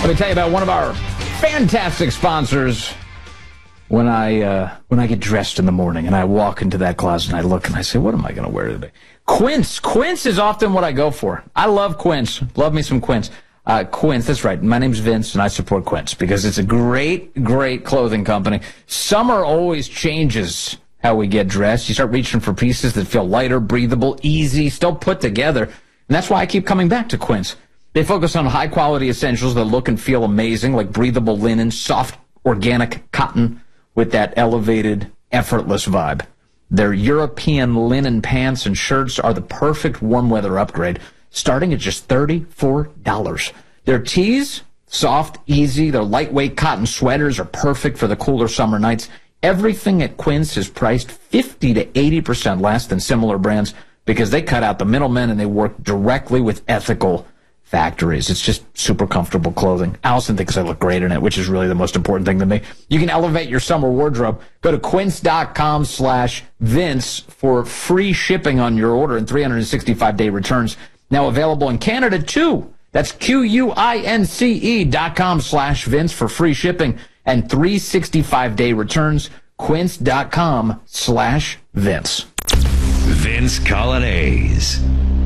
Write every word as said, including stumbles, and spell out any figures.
Let me tell you about one of our fantastic sponsors. When I uh, when I get dressed in the morning and I walk into that closet and I look and I say, what am I going to wear today? Quince. Quince is often what I go for. I love Quince. Love me some Quince. Uh, Quince, that's right. My name's Vince, and I support Quince because it's a great, great clothing company. Summer always changes how we get dressed. You start reaching for pieces that feel lighter, breathable, easy, still put together. And that's why I keep coming back to Quince. They focus on high-quality essentials that look and feel amazing, like breathable linen, soft, organic cotton with that elevated, effortless vibe. Their European linen pants and shirts are the perfect warm-weather upgrade, starting at just thirty-four dollars. Their tees, soft, easy. Their lightweight cotton sweaters are perfect for the cooler summer nights. Everything at Quince is priced fifty to eighty percent less than similar brands because they cut out the middlemen and they work directly with ethical factories. It's just super comfortable clothing. Allison thinks I look great in it, which is really the most important thing to me. You can elevate your summer wardrobe. Go to quince.com slash Vince for free shipping on your order and three hundred sixty-five day returns. Now available in Canada, too. That's Q-U-I-N-C-E dot com slash Vince for free shipping and three hundred sixty-five day returns. Quince.com slash Vince. Vince Coglianese.